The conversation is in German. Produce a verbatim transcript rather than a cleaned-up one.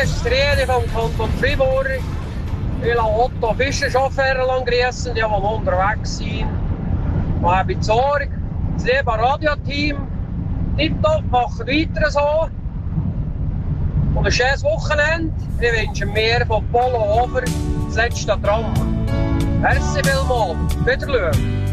ist das Training vom Kanton Fribourg. Ich lasse Otto Fischer Chauffeur grüßen, die mal unterwegs sind. Ich habe Sorge. Das liebe Radioteam. Tipptopp, machen weiter so. Und ein schönes Wochenende. Ich wünsche mir von Polo Over das letzte Tram. Merci vielmals. Wiedersehen.